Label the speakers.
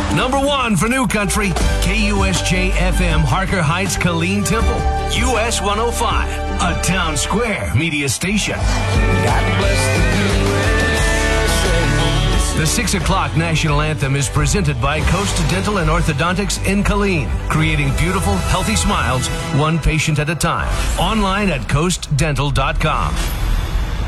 Speaker 1: Number 1 for New Country, KUSJ FM, Harker Heights, Killeen Temple, US 105, a Town Square media station.
Speaker 2: God bless the USA.
Speaker 1: The 6 o'clock national anthem is presented by Coast Dental and Orthodontics in Killeen, creating beautiful, healthy smiles, one patient at a time. Online at coastdental.com.